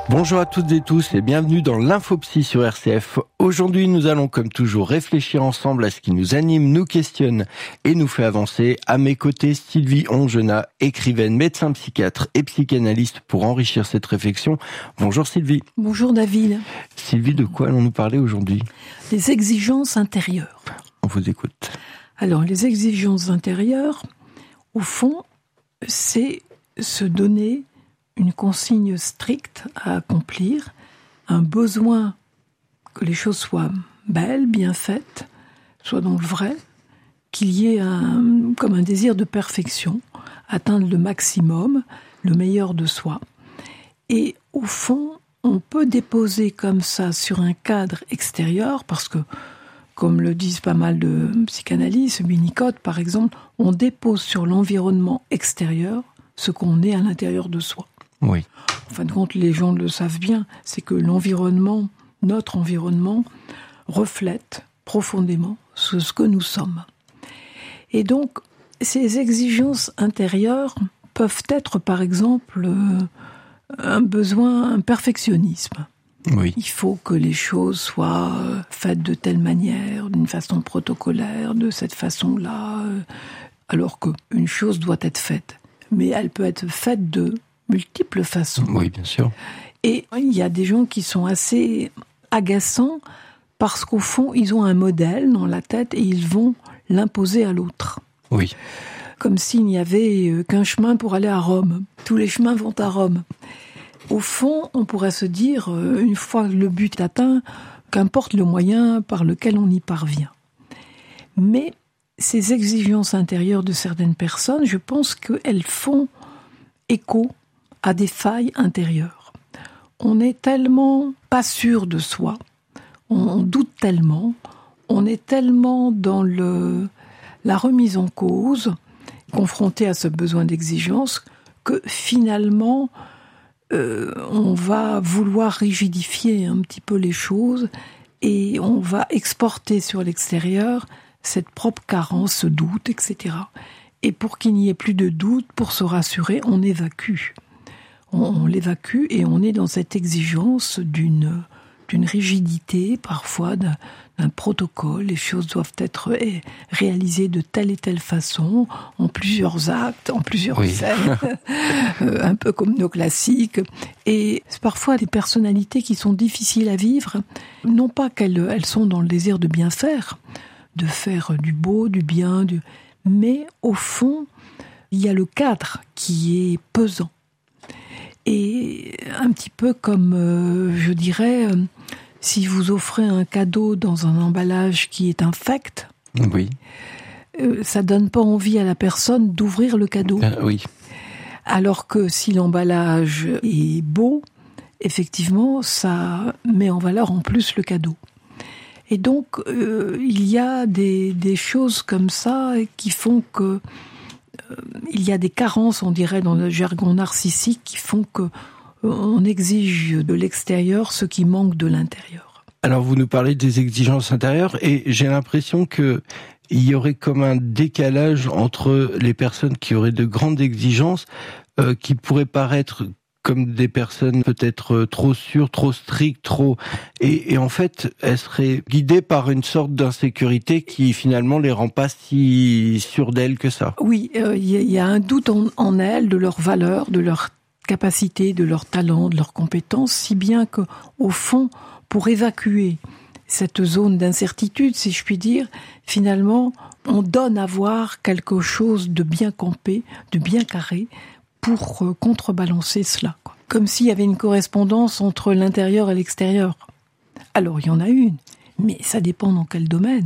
Bonjour à toutes et tous et bienvenue dans l'Infopsy sur RCF. Aujourd'hui, nous allons comme toujours réfléchir ensemble à ce qui nous anime, nous questionne et nous fait avancer. À mes côtés, Sylvie Ongenat, écrivaine, médecin psychiatre et psychanalyste pour enrichir cette réflexion. Bonjour Sylvie. Bonjour David. Sylvie, de quoi allons-nous parler aujourd'hui ? Les exigences intérieures. On vous écoute. Alors, les exigences intérieures, au fond, c'est se donner une consigne stricte à accomplir, un besoin que les choses soient belles, bien faites, soient dans le vrai, qu'il y ait comme un désir de perfection, atteindre le maximum, le meilleur de soi. Et au fond, on peut déposer comme ça sur un cadre extérieur, parce que, comme le disent pas mal de psychanalystes, Winnicott par exemple, on dépose sur l'environnement extérieur ce qu'on est à l'intérieur de soi. Oui. En fin de compte, les gens le savent bien, c'est que l'environnement, notre environnement, reflète profondément ce que nous sommes. Et donc, ces exigences intérieures peuvent être, par exemple, un besoin, un perfectionnisme. Oui. Il faut que les choses soient faites de telle manière, d'une façon protocolaire, de cette façon-là, alors qu'une chose doit être faite. Mais elle peut être faite de multiples façons. Oui, bien sûr. Et il y a des gens qui sont assez agaçants parce qu'au fond, ils ont un modèle dans la tête et ils vont l'imposer à l'autre. Oui. Comme s'il n'y avait qu'un chemin pour aller à Rome. Tous les chemins vont à Rome. Au fond, on pourrait se dire, une fois que le but est atteint, qu'importe le moyen par lequel on y parvient. Mais ces exigences intérieures de certaines personnes, je pense qu'elles font écho à des failles intérieures. On est tellement pas sûr de soi, on doute tellement, on est tellement dans la remise en cause, confronté à ce besoin d'exigence, que finalement, on va vouloir rigidifier un petit peu les choses et on va exporter sur l'extérieur cette propre carence, ce doute, etc. Et pour qu'il n'y ait plus de doute, pour se rassurer, on évacue. On l'évacue et on est dans cette exigence d'une rigidité, parfois d'un protocole. Les choses doivent être réalisées de telle et telle façon, en plusieurs actes, en plusieurs scènes, un peu comme nos classiques. Et c'est parfois des personnalités qui sont difficiles à vivre, non pas qu'elles sont dans le désir de bien faire, de faire du beau, du bien, mais au fond, il y a le cadre qui est pesant. Et un petit peu comme, je dirais, si vous offrez un cadeau dans un emballage qui est infect, oui. Ça donne pas envie à la personne d'ouvrir le cadeau. Oui. Alors que si l'emballage est beau, effectivement, ça met en valeur en plus le cadeau. Et donc, il y a des choses comme ça qui font que il y a des carences, on dirait, dans le jargon narcissique qui font que on exige de l'extérieur ce qui manque de l'intérieur. Alors, vous nous parlez des exigences intérieures et j'ai l'impression que il y aurait comme un décalage entre les personnes qui auraient de grandes exigences, qui pourraient paraître comme des personnes peut-être trop sûres, trop strictes, et en fait, elles seraient guidées par une sorte d'insécurité qui finalement les rend pas si sûres d'elles que ça. Oui, il y a un doute en elles, de leur valeur, de leur capacité, de leur talent, de leurs compétences, si bien que, au fond, pour évacuer cette zone d'incertitude, si je puis dire, finalement, on donne à voir quelque chose de bien campé, de bien carré, pour contrebalancer cela. Comme s'il y avait une correspondance entre l'intérieur et l'extérieur. Alors, il y en a une, mais ça dépend dans quel domaine.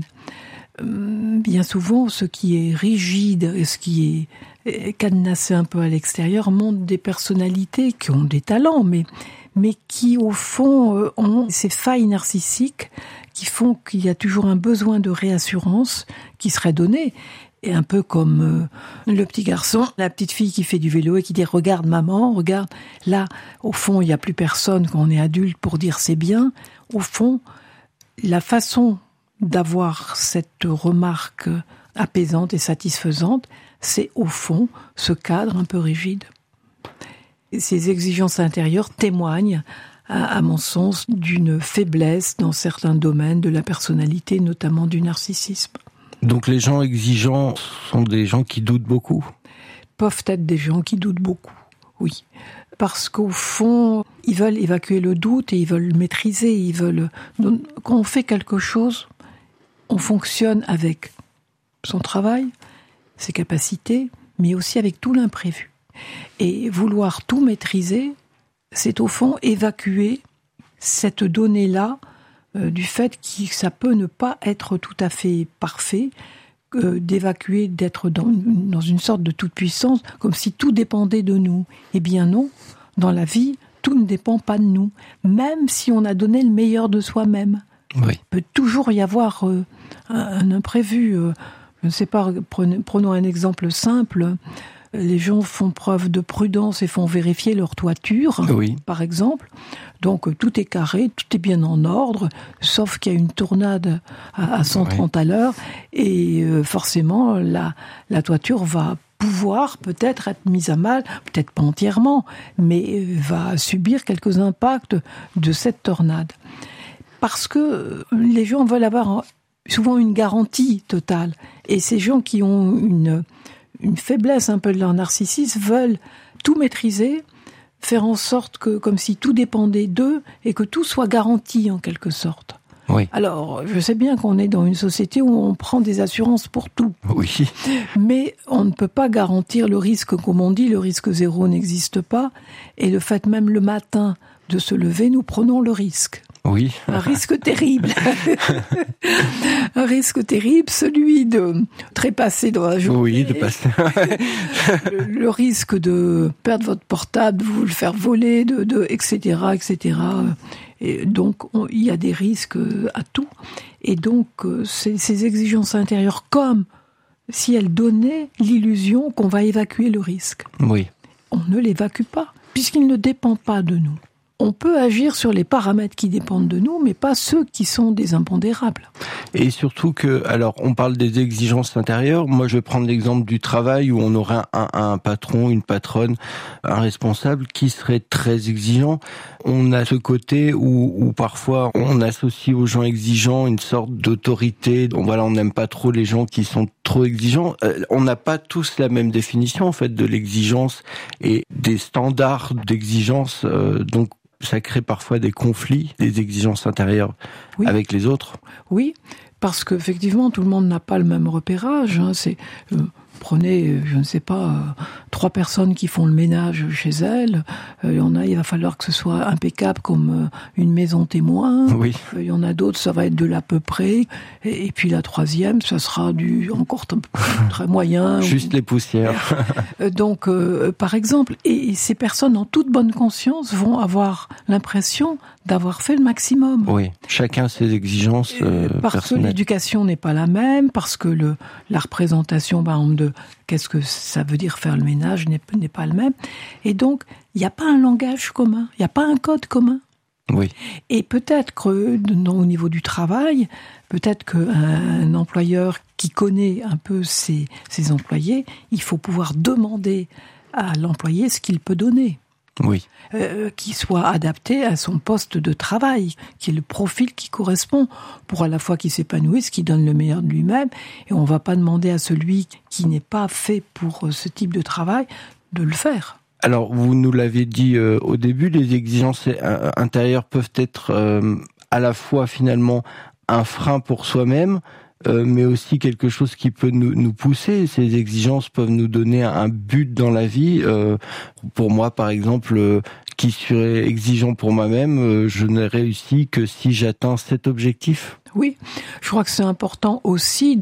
Bien souvent, ce qui est rigide et ce qui est cadenassé un peu à l'extérieur montre des personnalités qui ont des talents, mais qui, au fond, ont ces failles narcissiques qui font qu'il y a toujours un besoin de réassurance qui serait donné. Et un peu comme le petit garçon, la petite fille qui fait du vélo et qui dit « Regarde maman, regarde ». Là, au fond, il n'y a plus personne quand on est adulte pour dire « c'est bien ». Au fond, la façon d'avoir cette remarque apaisante et satisfaisante, c'est au fond ce cadre un peu rigide. Ces exigences intérieures témoignent à mon sens, d'une faiblesse dans certains domaines de la personnalité, notamment du narcissisme. Donc les gens exigeants sont des gens qui doutent beaucoup ? Peuvent être des gens qui doutent beaucoup, oui. Parce qu'au fond, ils veulent évacuer le doute et ils veulent le maîtriser. Donc, quand on fait quelque chose, on fonctionne avec son travail, ses capacités, mais aussi avec tout l'imprévu. Et vouloir tout maîtriser, c'est au fond évacuer cette donnée-là du fait que ça peut ne pas être tout à fait parfait, d'évacuer, d'être dans une sorte de toute-puissance, comme si tout dépendait de nous. Eh bien non, dans la vie, tout ne dépend pas de nous, même si on a donné le meilleur de soi-même. Oui. Il peut toujours y avoir un imprévu. Je ne sais pas, prenons un exemple simple. Les gens font preuve de prudence et font vérifier leur toiture, oui. Par exemple. Donc tout est carré, tout est bien en ordre, sauf qu'il y a une tornade à 130 à l'heure, et forcément la toiture va pouvoir peut-être être mise à mal, peut-être pas entièrement, mais va subir quelques impacts de cette tornade. Parce que les gens veulent avoir souvent une garantie totale. Et ces gens qui ont une faiblesse un peu de leur narcissisme veulent tout maîtriser, faire en sorte que, comme si tout dépendait d'eux et que tout soit garanti en quelque sorte. Oui. Alors, je sais bien qu'on est dans une société où on prend des assurances pour tout. Oui. Mais on ne peut pas garantir le risque, comme on dit, le risque zéro n'existe pas. Et le fait même le matin de se lever, nous prenons le risque. Oui. Un risque terrible. Un risque terrible, celui de trépasser dans la journée. Oui, de passer. le risque de perdre votre portable, de vous le faire voler, etc., etc. Et donc, il y a des risques à tout. Et donc, ces exigences intérieures, comme si elles donnaient l'illusion qu'on va évacuer le risque. Oui. On ne l'évacue pas, puisqu'il ne dépend pas de nous. On peut agir sur les paramètres qui dépendent de nous, mais pas ceux qui sont des impondérables. Et surtout que, alors, on parle des exigences intérieures. Moi, je vais prendre l'exemple du travail où on aurait un patron, une patronne, un responsable qui serait très exigeant. On a ce côté où parfois on associe aux gens exigeants une sorte d'autorité. Donc voilà, on n'aime pas trop les gens qui sont trop exigeants. On n'a pas tous la même définition en fait de l'exigence et des standards d'exigence. Donc ça crée parfois des conflits, des exigences intérieures avec les autres. Oui, parce qu'effectivement, tout le monde n'a pas le même repérage. Prenez, je ne sais pas, 3 personnes qui font le ménage chez elles. Il va falloir que ce soit impeccable comme une maison témoin. Oui. Il y en a d'autres, ça va être de l'à peu près. Et puis la 3e, ça sera encore très moyen. Juste les poussières. Donc, par exemple, et ces personnes en toute bonne conscience vont avoir l'impression d'avoir fait le maximum. Oui, chacun ses exigences parce personnelles. Que l'éducation n'est pas la même, parce que la représentation, par exemple, de qu'est-ce que ça veut dire faire le ménage n'est pas le même. Et donc, il n'y a pas un langage commun, il n'y a pas un code commun. Oui. Et peut-être que, au niveau du travail, peut-être qu'un employeur qui connaît un peu ses employés, il faut pouvoir demander à l'employé ce qu'il peut donner. Oui. Qui soit adapté à son poste de travail, qui est le profil qui correspond, pour à la fois qu'il s'épanouisse, qu'il donne le meilleur de lui-même, et on ne va pas demander à celui qui n'est pas fait pour ce type de travail de le faire. Alors, vous nous l'avez dit au début, les exigences intérieures peuvent être à la fois finalement un frein pour soi-même, mais aussi quelque chose qui peut nous pousser. Ces exigences peuvent nous donner un but dans la vie. Pour moi, par exemple, qui serait exigeant pour moi-même, je n'ai réussi que si j'atteins cet objectif. Oui, je crois que c'est important aussi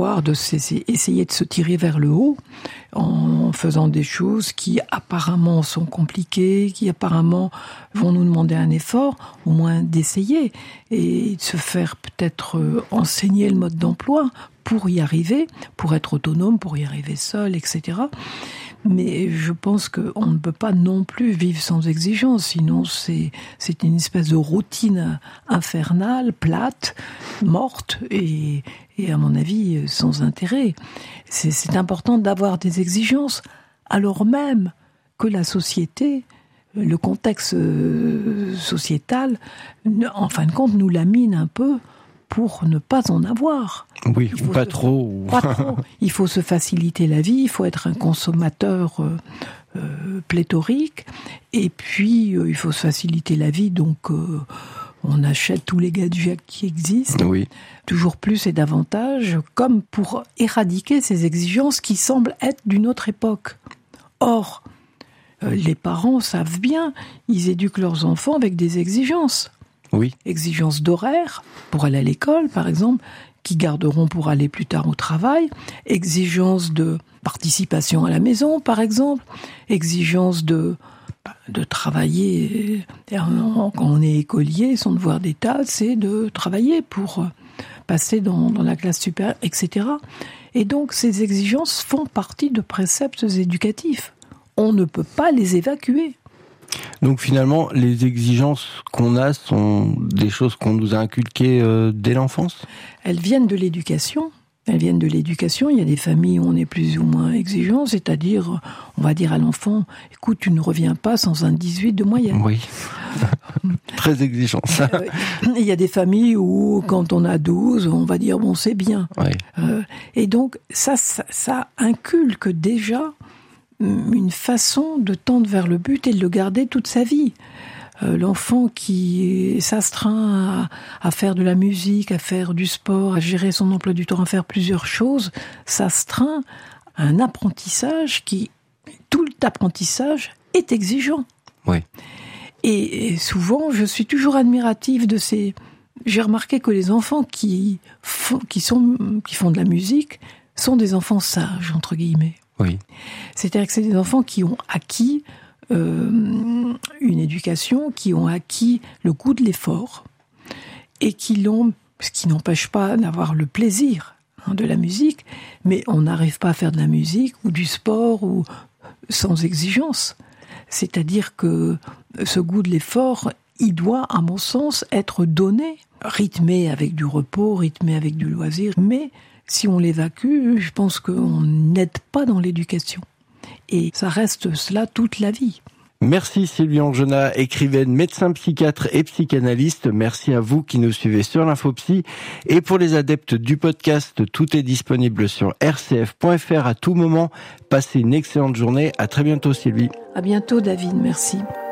essayer de se tirer vers le haut en faisant des choses qui apparemment sont compliquées, qui apparemment vont nous demander un effort, au moins d'essayer et de se faire peut-être enseigner le mode d'emploi pour y arriver, pour être autonome, pour y arriver seul, etc. Mais je pense qu'on ne peut pas non plus vivre sans exigence, sinon c'est une espèce de routine infernale, plate, morte et à mon avis sans intérêt. C'est important d'avoir des exigences, alors même que la société le contexte sociétal, en fin de compte, nous lamine un peu pour ne pas en avoir. Oui, ou pas trop. Pas trop. Il faut se faciliter la vie, il faut être un consommateur pléthorique, et puis il faut se faciliter la vie, donc on achète tous les gadgets qui existent, oui. Toujours plus et davantage, comme pour éradiquer ces exigences qui semblent être d'une autre époque. Or, les parents savent bien, ils éduquent leurs enfants avec des exigences. Oui. Exigences d'horaire, pour aller à l'école, par exemple, qui garderont pour aller plus tard au travail. Exigences de participation à la maison, par exemple. Exigences de travailler. Quand on est écolier, son devoir d'état, c'est de travailler pour passer dans la classe supérieure, etc. Et donc, ces exigences font partie de préceptes éducatifs. On ne peut pas les évacuer. Donc finalement, les exigences qu'on a sont des choses qu'on nous a inculquées dès l'enfance ? Elles viennent de l'éducation. Il y a des familles où on est plus ou moins exigeant, c'est-à-dire, on va dire à l'enfant, écoute, tu ne reviens pas sans un 18 de moyenne. Oui, très exigeant ça. Il y a des familles où, quand on a 12, on va dire, bon, c'est bien. Oui. Et donc, ça inculque déjà une façon de tendre vers le but et de le garder toute sa vie. L'enfant qui s'astreint à faire de la musique, à faire du sport, à gérer son emploi du temps, à faire plusieurs choses, s'astreint à un apprentissage tout l'apprentissage est exigeant. Oui. Et souvent, je suis toujours admirative de ces... J'ai remarqué que les enfants qui font de la musique sont des enfants sages, entre guillemets. Oui. C'est-à-dire que c'est des enfants qui ont acquis une éducation, qui ont acquis le goût de l'effort, et ce qui n'empêche pas d'avoir le plaisir de la musique, mais on n'arrive pas à faire de la musique ou du sport ou sans exigence. C'est-à-dire que ce goût de l'effort, il doit, à mon sens, être donné, rythmé avec du repos, rythmé avec du loisir, mais si on l'évacue, je pense qu'on n'aide pas dans l'éducation. Et ça reste cela toute la vie. Merci Sylvie Angenat, écrivaine, médecin psychiatre et psychanalyste. Merci à vous qui nous suivez sur l'Infopsy. Et pour les adeptes du podcast, tout est disponible sur rcf.fr à tout moment. Passez une excellente journée. À très bientôt Sylvie. À bientôt David, merci.